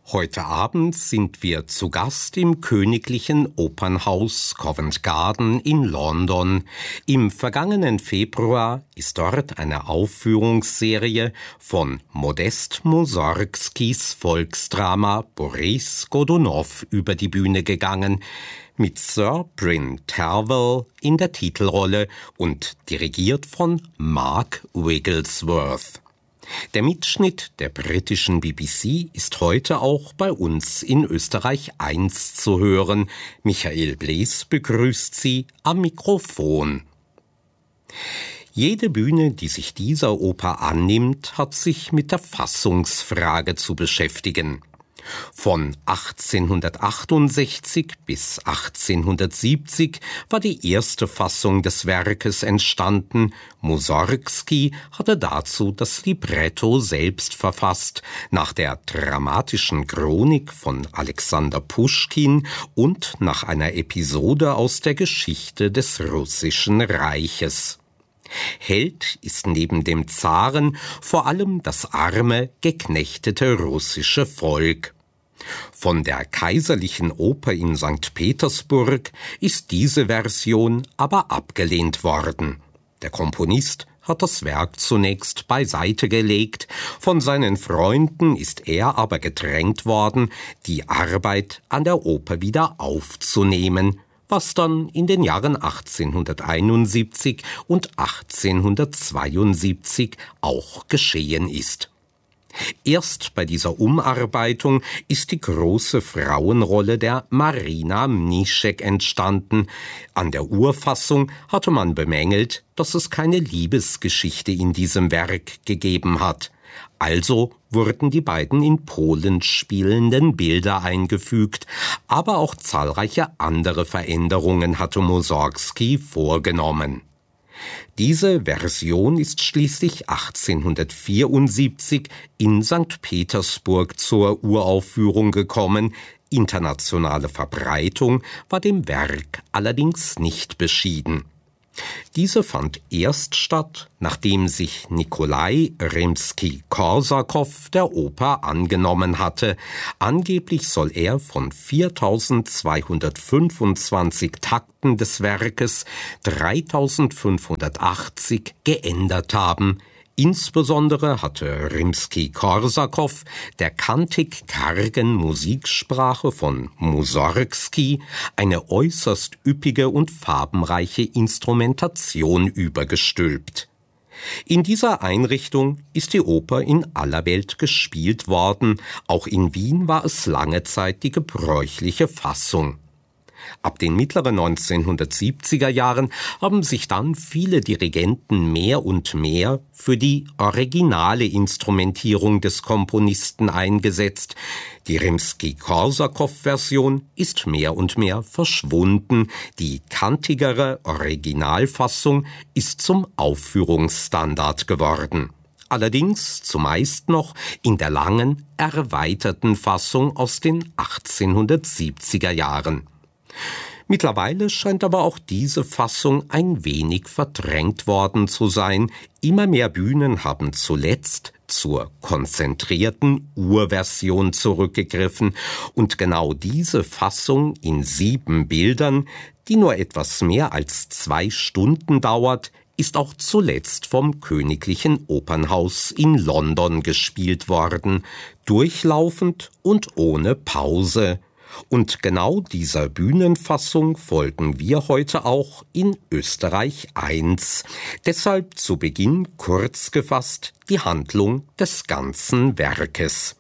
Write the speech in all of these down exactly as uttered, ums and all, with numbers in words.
Heute Abend sind wir zu Gast im Königlichen Opernhaus Covent Garden in London. Im vergangenen Februar ist dort eine Aufführungsserie von Modest Mussorgskis Volksdrama Boris Godunow über die Bühne gegangen, mit Sir Bryn Tervel in der Titelrolle und dirigiert von Mark Wigglesworth. Der Mitschnitt der britischen B B C ist heute auch bei uns in Österreich eins zu hören. Michael Blees begrüßt Sie am Mikrofon. Jede Bühne, die sich dieser Oper annimmt, hat sich mit der Fassungsfrage zu beschäftigen. Von achtzehnhundertachtundsechzig bis achtzehnhundertsiebzig war die erste Fassung des Werkes entstanden. Mussorgsky hatte dazu das Libretto selbst verfasst, nach der dramatischen Chronik von Alexander Puschkin und nach einer Episode aus der Geschichte des Russischen Reiches. Held ist neben dem Zaren vor allem das arme, geknechtete russische Volk. Von der Kaiserlichen Oper in Sankt Petersburg ist diese Version aber abgelehnt worden. Der Komponist hat das Werk zunächst beiseite gelegt, von seinen Freunden ist er aber gedrängt worden, die Arbeit an der Oper wieder aufzunehmen, was dann in den Jahren achtzehnhunderteinundsiebzig und achtzehnhundertzweiundsiebzig auch geschehen ist. Erst bei dieser Umarbeitung ist die große Frauenrolle der Marina Mniszek entstanden. An der Urfassung hatte man bemängelt, dass es keine Liebesgeschichte in diesem Werk gegeben hat. Also wurden die beiden in Polen spielenden Bilder eingefügt, aber auch zahlreiche andere Veränderungen hatte Mussorgsky vorgenommen. Diese Version ist schließlich achtzehnhundertvierundsiebzig in Sankt Petersburg zur Uraufführung gekommen. Internationale Verbreitung war dem Werk allerdings nicht beschieden. Diese fand erst statt, nachdem sich Nikolai Rimski-Korsakow der Oper angenommen hatte. Angeblich soll er von viertausendzweihundertfünfundzwanzig Takten des Werkes dreitausendfünfhundertachtzig geändert haben. Insbesondere hatte Rimski-Korsakow der kantig kargen Musiksprache von Mussorgsky eine äußerst üppige und farbenreiche Instrumentation übergestülpt. In dieser Einrichtung ist die Oper in aller Welt gespielt worden, auch in Wien war es lange Zeit die gebräuchliche Fassung. Ab den mittleren neunzehnhundertsiebziger Jahren haben sich dann viele Dirigenten mehr und mehr für die originale Instrumentierung des Komponisten eingesetzt. Die Rimski-Korsakow-Version ist mehr und mehr verschwunden. Die kantigere Originalfassung ist zum Aufführungsstandard geworden. Allerdings zumeist noch in der langen, erweiterten Fassung aus den achtzehnhundertsiebziger Jahren. Mittlerweile scheint aber auch diese Fassung ein wenig verdrängt worden zu sein. Immer mehr Bühnen haben zuletzt zur konzentrierten Urversion zurückgegriffen und genau diese Fassung in sieben Bildern, die nur etwas mehr als zwei Stunden dauert, ist auch zuletzt vom Königlichen Opernhaus in London gespielt worden, durchlaufend und ohne Pause. Und genau dieser Bühnenfassung folgen wir heute auch in Österreich eins. Deshalb zu Beginn kurz gefasst die Handlung des ganzen Werkes.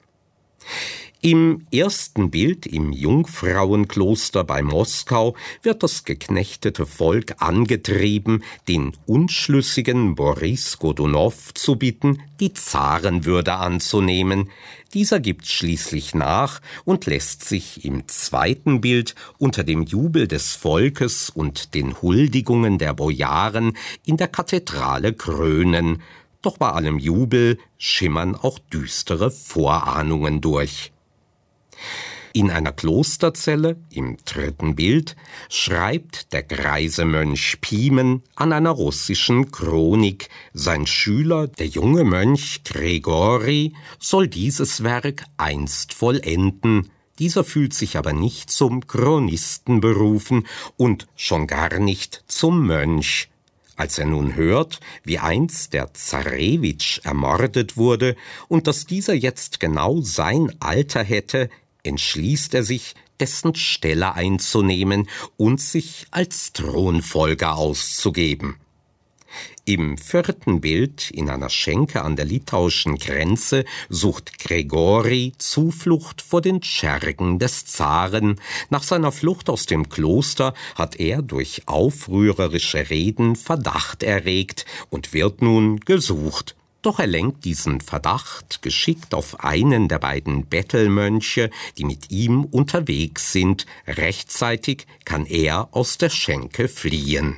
Im ersten Bild im Jungfrauenkloster bei Moskau wird das geknechtete Volk angetrieben, den unschlüssigen Boris Godunow zu bitten, die Zarenwürde anzunehmen. Dieser gibt schließlich nach und lässt sich im zweiten Bild unter dem Jubel des Volkes und den Huldigungen der Bojaren in der Kathedrale krönen. Doch bei allem Jubel schimmern auch düstere Vorahnungen durch. In einer Klosterzelle, im dritten Bild, schreibt der greise Mönch Pimen an einer russischen Chronik, sein Schüler, der junge Mönch Gregori, soll dieses Werk einst vollenden. Dieser fühlt sich aber nicht zum Chronisten berufen und schon gar nicht zum Mönch. Als er nun hört, wie einst der Zarewitsch ermordet wurde und dass dieser jetzt genau sein Alter hätte, entschließt er sich, dessen Stelle einzunehmen und sich als Thronfolger auszugeben. Im vierten Bild, in einer Schenke an der litauischen Grenze, sucht Gregori Zuflucht vor den Schergen des Zaren. Nach seiner Flucht aus dem Kloster hat er durch aufrührerische Reden Verdacht erregt und wird nun gesucht. Doch er lenkt diesen Verdacht geschickt auf einen der beiden Bettelmönche, die mit ihm unterwegs sind. Rechtzeitig kann er aus der Schenke fliehen.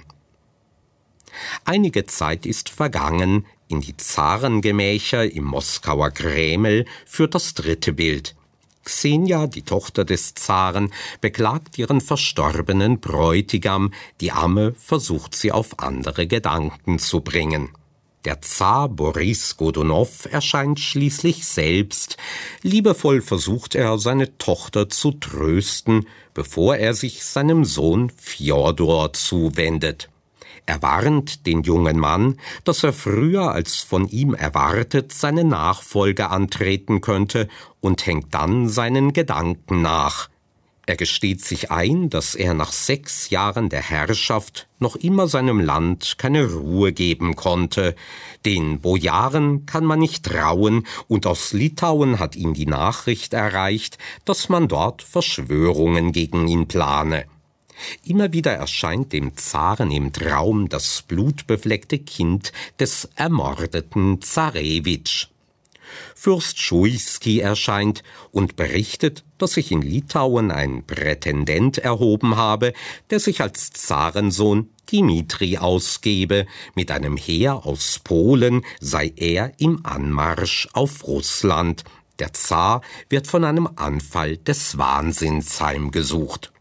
Einige Zeit ist vergangen. In die Zarengemächer im Moskauer Kreml führt das dritte Bild. Xenia, die Tochter des Zaren, beklagt ihren verstorbenen Bräutigam. Die Amme versucht sie auf andere Gedanken zu bringen. Der Zar Boris Godunow erscheint schließlich selbst. Liebevoll versucht er, seine Tochter zu trösten, bevor er sich seinem Sohn Fjodor zuwendet. Er warnt den jungen Mann, dass er früher als von ihm erwartet seine Nachfolge antreten könnte und hängt dann seinen Gedanken nach. Er gesteht sich ein, dass er nach sechs Jahren der Herrschaft noch immer seinem Land keine Ruhe geben konnte. Den Bojaren kann man nicht trauen, und aus Litauen hat ihn die Nachricht erreicht, dass man dort Verschwörungen gegen ihn plane. Immer wieder erscheint dem Zaren im Traum das blutbefleckte Kind des ermordeten Zarewitsch. Fürst Schuiski erscheint und berichtet, dass sich in Litauen ein Prätendent erhoben habe, der sich als Zarensohn Dimitri ausgebe. Mit einem Heer aus Polen sei er im Anmarsch auf Russland. Der Zar wird von einem Anfall des Wahnsinns heimgesucht.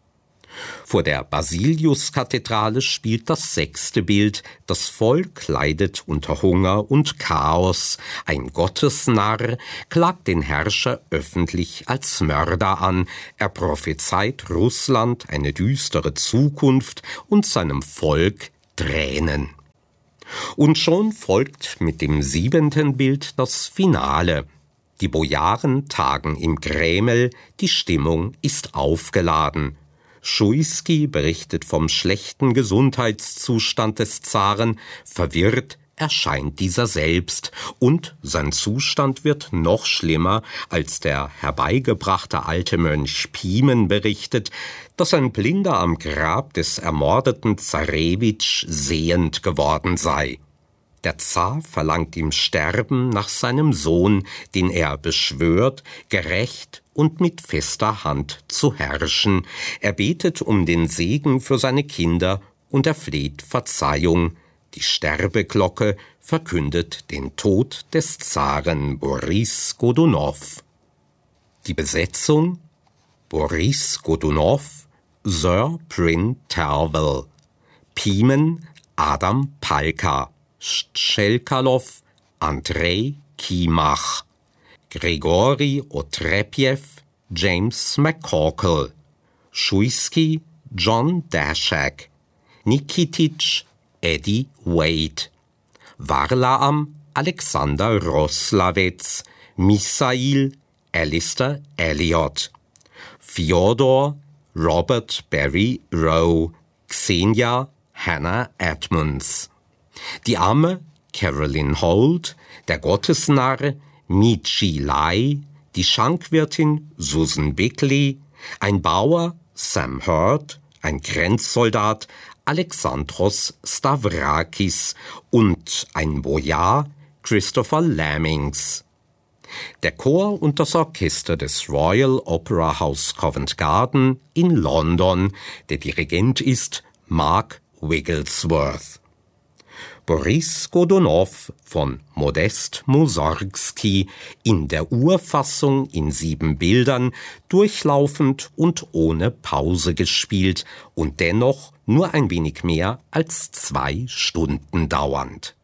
Vor der Basiliuskathedrale spielt das sechste Bild. Das Volk leidet unter Hunger und Chaos. Ein Gottesnarr klagt den Herrscher öffentlich als Mörder an. Er prophezeit Russland eine düstere Zukunft und seinem Volk Tränen. Und schon folgt mit dem siebenten Bild das Finale. Die Bojaren tagen im Kreml, die Stimmung ist aufgeladen. Schuiski berichtet vom schlechten Gesundheitszustand des Zaren. Verwirrt erscheint dieser selbst, und sein Zustand wird noch schlimmer, als der herbeigebrachte alte Mönch Pimen berichtet, dass ein Blinder am Grab des ermordeten Zarewitsch sehend geworden sei. Der Zar verlangt im Sterben nach seinem Sohn, den er beschwört, gerecht und mit fester Hand zu herrschen. Er betet um den Segen für seine Kinder und erfleht Verzeihung. Die Sterbeglocke verkündet den Tod des Zaren Boris Godunow. Die Besetzung: Boris Godunow, Sir Bryn Tervel, Pimen Adam Palka, Tschelkalow Andrei Kimach, Grigori Otrepjew James McCorkle, Schuiski John Dashak, Nikititsch Eddie Wade, Varlaam Alexander Roslavets, Misail Alistair Elliot, Fjodor Robert Barry Rowe, Xenia Hannah Edmonds. Die Amme Caroline Holt, der Gottesnarr Michi Lai, die Schankwirtin Susan Bickley, ein Bauer Sam Hurt, ein Grenzsoldat Alexandros Stavrakis und ein Bojar Christopher Lamings. Der Chor und das Orchester des Royal Opera House Covent Garden in London. Der Dirigent ist Mark Wigglesworth. Boris Godunow von Modest Mussorgsky in der Urfassung in sieben Bildern, durchlaufend und ohne Pause gespielt und dennoch nur ein wenig mehr als zwei Stunden dauernd.